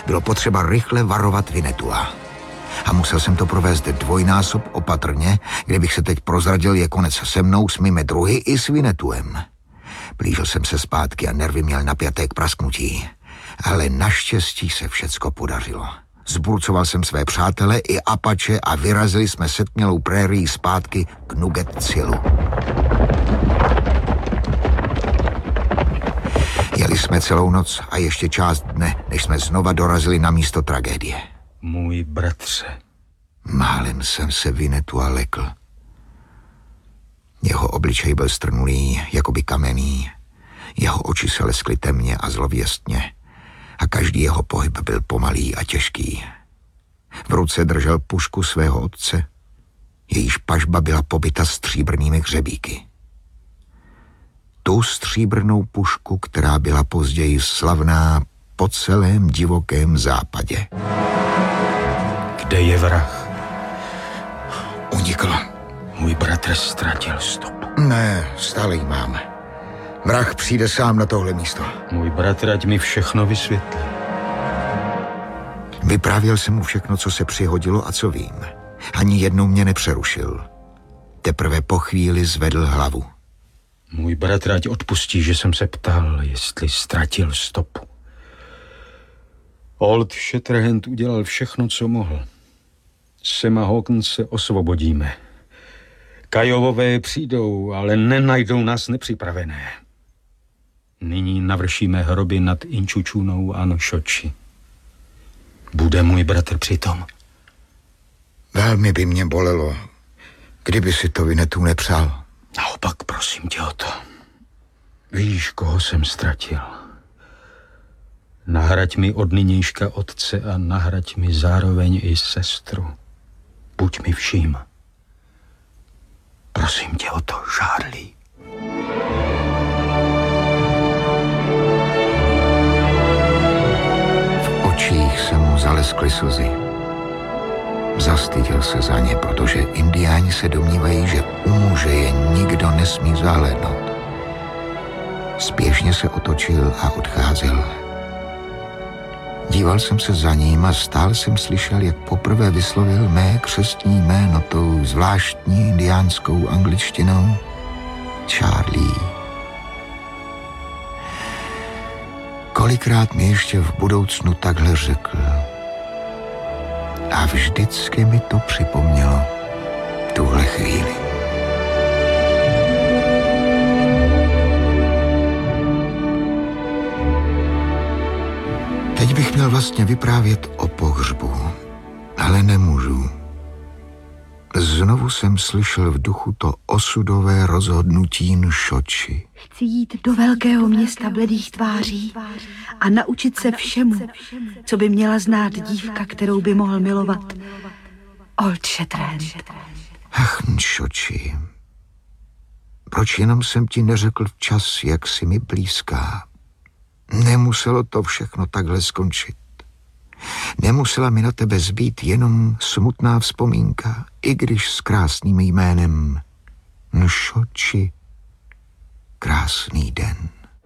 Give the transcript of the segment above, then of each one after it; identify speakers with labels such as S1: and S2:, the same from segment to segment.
S1: Bylo potřeba rychle varovat Winnetua. A musel jsem to provést dvojnásob opatrně, kdybych se teď prozradil, je konec se mnou, s mými druhy i s Winnetuem. Blížil jsem se zpátky a nervy měl napjaté k prasknutí. Ale naštěstí se všecko podařilo. Zburcoval jsem své přátele i Apache a vyrazili jsme setmělou prérií zpátky k Nugget Cílu. Jeli jsme celou noc a ještě část dne, než jsme znova dorazili na místo tragédie.
S2: Můj bratře.
S1: Málem jsem se Winnetua lekl. Jeho obličej byl strnulý, jakoby kamenný. Jeho oči se leskly temně a zlověstně. A každý jeho pohyb byl pomalý a těžký. V ruce držel pušku svého otce. Jejíž pažba byla pobyta stříbrnými hřebíky. Tu stříbrnou pušku, která byla později slavná po celém divokém západě.
S2: Kde je vrah?
S1: Unikl.
S2: Můj bratr ztratil stopu.
S1: Ne, stále ji mám. Vrah přijde sám na tohle místo.
S2: Můj bratr, ať mi všechno vysvětlí.
S1: Vyprávěl jsem mu všechno, co se přihodilo a co vím. Ani jednou mě nepřerušil. Teprve po chvíli zvedl hlavu.
S2: Můj bratr, ať odpustí, že jsem se ptal, jestli ztratil stopu. Old Shatterhand udělal všechno, co mohl. Sama Hawkins se osvobodíme. Kajovové přijdou, ale nenajdou nás nepřipravené. Nyní navršíme hroby nad Inčučunou a Nošoči. Bude můj bratr přitom?
S1: Velmi by mě bolelo, kdyby si to Winnetu nepřál.
S2: Naopak, prosím tě o to. Víš, koho jsem ztratil. Nahraď mi od nynějška otce a nahraď mi zároveň i sestru. Buď mi vším. Prosím tě o to, Charlie.
S1: V očích se mu zaleskly slzy. Zastyděl se za ně, protože indiáni se domnívají, že u muže je nikdo nesmí zahlédnout. Spěšně se otočil a odcházel. Díval jsem se za ním a stále jsem slyšel, jak poprvé vyslovil mé křestní jméno tou zvláštní indiánskou angličtinou. Charlie. Kolikrát mi ještě v budoucnu takhle řekl. A vždycky mi to připomnělo tuhle chvíli. Teď bych měl vlastně vyprávět o pohřbu, ale nemůžu. Znovu jsem slyšel v duchu to osudové rozhodnutí Nšoči.
S3: Chci jít do velkého města bledých tváří a naučit se všemu, co by měla znát dívka, kterou by mohl milovat Old Shatterhand.
S1: Ach, Nšoči, proč jenom jsem ti neřekl včas, jak jsi mi blízká? Nemuselo to všechno takhle skončit. Nemusela mi na tebe zbýt jenom smutná vzpomínka, i když s krásným jménem Nšoči. Krásný den.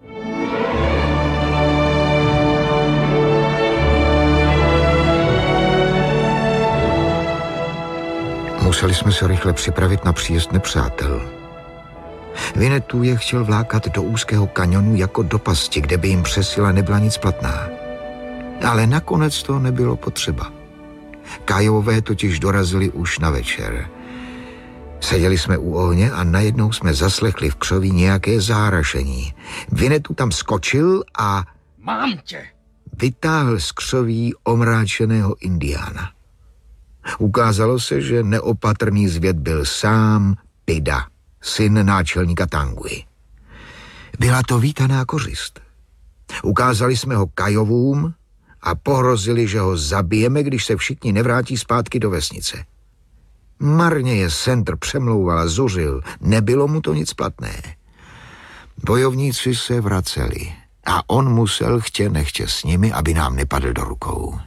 S1: Museli jsme se rychle připravit na příjezd nepřátel. Winnetu je chtěl vlákat do úzkého kanionu jako do pasti, kde by jim přesila nebyla nic platná. Ale nakonec to nebylo potřeba. Kajové totiž dorazili už na večer. Seděli jsme u ohně a najednou jsme zaslechli v křoví nějaké zárašení. Winnetu tam skočil a...
S2: Mám tě!
S1: Vytáhl z křoví omráčeného indiána. Ukázalo se, že neopatrný zvěd byl sám Pida, syn náčelníka Tangui. Byla to vítaná kořist. Ukázali jsme ho Kajovům a pohrozili, že ho zabijeme, když se všichni nevrátí zpátky do vesnice. Marně je Center přemlouval a zuřil, nebylo mu to nic platné. Bojovníci se vraceli a on musel chtě nechtě s nimi, aby nám nepadl do rukou.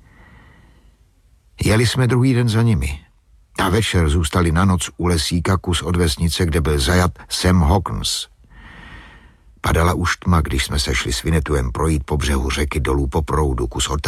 S1: Jeli jsme druhý den za nimi a večer zůstali na noc u lesíka kus od vesnice, kde byl zajat Sam Hawkins. Padala už tma, když jsme se šli s Winnetuem projít po břehu řeky dolů po proudu kus od